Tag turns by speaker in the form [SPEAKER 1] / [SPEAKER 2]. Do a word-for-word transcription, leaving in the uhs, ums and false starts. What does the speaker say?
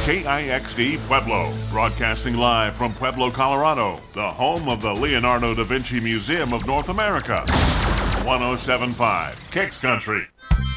[SPEAKER 1] K I X D Pueblo, broadcasting live from Pueblo, Colorado, the home of the Leonardo da Vinci Museum of North America. one oh seven point five Kicks Country.